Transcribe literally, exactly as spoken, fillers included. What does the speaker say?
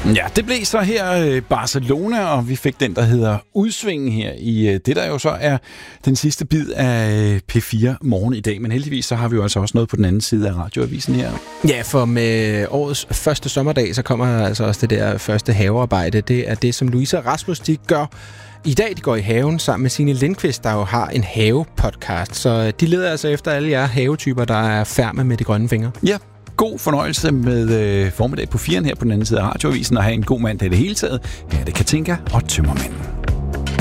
Ja, det blev så her Barcelona, og vi fik den, der hedder Udsvingen her i det, der jo så er den sidste bid af P fire Morgen i dag. Men heldigvis så har vi jo altså også noget på den anden side af radioavisen her. Ja, for med årets første sommerdag, så kommer altså også det der første havearbejde. Det er det, som Louise og Rasmus de gør i dag. De går i haven sammen med Signe Lindqvist, der jo har en have-podcast. Så de leder altså efter alle jer havetyper, der er færme med de grønne fingre. Ja. God fornøjelse med øh, formiddag på firen her på den anden side af radioavisen, og have en god mandag i det hele taget. Her er det Katinka og Tømmermænd.